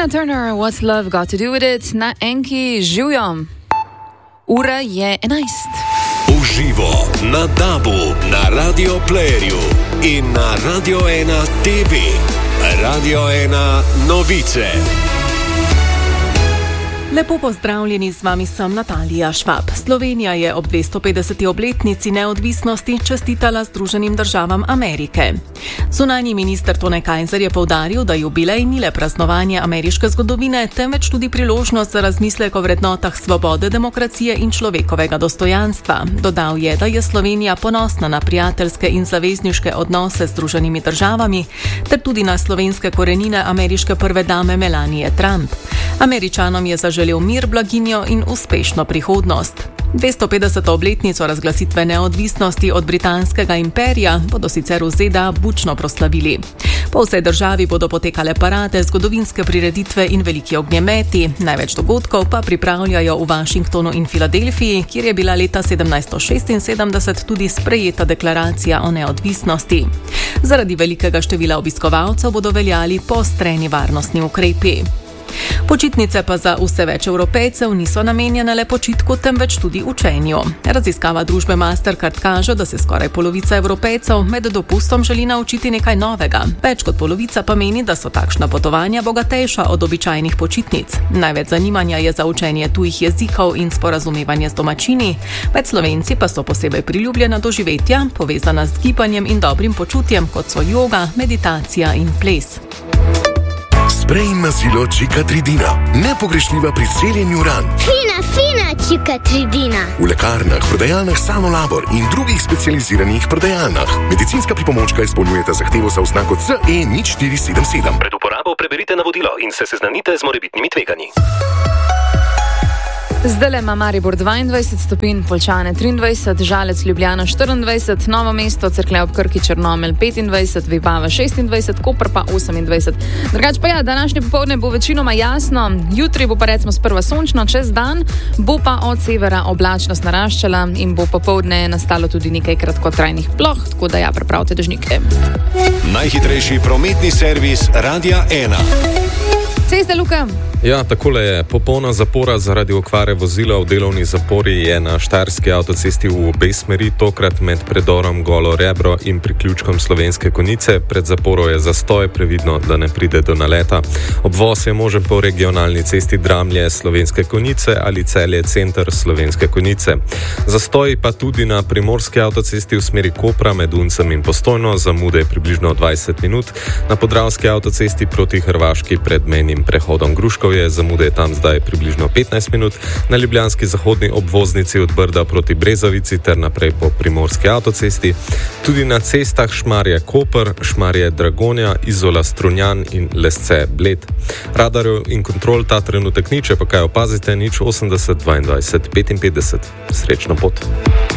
Tina Turner, What's Love Got to Do With It, na enki živjo. Ura je 11. Uživo na DAB-u, na Radio Playerju in na Radio 1 TV. Radio 1 novice. Lepo pozdravljeni, z vami sem Natalija Švab. Slovenija je ob 250. obletnici neodvisnosti čestitala Združenim državam Amerike. Zunanji minister Tone Kajzer je poudaril, da jubilej ni le praznovanje ameriške zgodovine, temveč tudi priložnost za razmislek o vrednotah svobode, demokracije in človekovega dostojanstva. Dodal je, da je Slovenija ponosna na prijateljske in zavezniške odnose z Združenimi državami, ter tudi na slovenske korenine ameriške prve dame Melanie Trump. Američanom je zaželel mir, blaginjo in uspešno prihodnost. 250. obletnico razglasitve neodvisnosti od britanskega imperija bodo sicer v ZDA bučno proslavili. Po vsej državi bodo potekale parade, zgodovinske prireditve in veliki ognjemeti. Največ dogodkov pa pripravljajo v Washingtonu in Filadelfiji, kjer je bila leta 1776 tudi sprejeta deklaracija o neodvisnosti. Zaradi velikega števila obiskovalcev bodo veljali poostreni varnostni ukrepi. Počitnice pa za vse več Evropejcev niso namenjene le počitku, temveč tudi učenju. Raziskava družbe Mastercard kaže, da se skoraj polovica Evropejcev med dopustom želi naučiti nekaj novega. Več kot polovica pa meni, da so takšna potovanja bogatejša od običajnih počitnic. Največ zanimanja je za učenje tujih jezikov in sporazumevanje z domačini. Med Slovenci pa so posebej priljubljena doživetja, povezana z gibanjem in dobrim počutjem, kot so joga, meditacija in ples. Sprej in mazilo Cicatricina. Nepogrešljiva pri celjenju ran. Fina Cicatricina. V lekarnah, prodajalnah Sanolabor in drugih specializiranih prodajalnah. Medicinska pripomočka izpolnjujeta zahtevo za oznako CE0477. Pred uporabo preberite navodilo in se seznanite z morebitnimi tveganji. Zdajle ima Maribor 22 stopinj, Poljčane 23, Žalec Ljubljana 24, Novo mesto, Cerklje ob Krki, Črnomelj 25, Vipava 26, Koper pa 28. Drugač pa današnje popoldne bo večinoma jasno, jutri bo pa recimo sprva sončno, čez dan bo pa od severa oblačnost naraščala in bo popoldne nastalo tudi nekaj kratkotrajnih ploh, tako da pripravite dežnike. Najhitrejši prometni servis Radia 1. Ceste, Luka. Ja, takole je. Popolna zapora zaradi okvare vozila v delovni zapori je na Štajerski avtocesti v obe smeri, tokrat med predorom Golo Rebro in priključkom Slovenske Konjice. Pred zaporo je zastoj, previdno, da ne pride do naleta. Obvoz je možen po regionalni cesti Dramlje Slovenske Konjice ali Celje center Slovenske Konjice. Zastoj pa tudi na Primorski avtocesti v smeri Kopra med Uncem in Postojno, zamude je približno 20 minut. Na Podravski avtocesti proti Hrvaški pred mejnim prehodom Gruškov je zamude tam zdaj približno 15 minut, na ljubljanski zahodni obvoznici od Brda proti Brezovici ter naprej po Primorski avtocesti. Tudi na cestah Šmarje-Koper, Šmarje-Dragonja, Izola-Strunjan in Lesce-Bled. Radarjev in kontrol ta trenutek ni, če pa kaj opazite, 080 22 55. Srečno pot.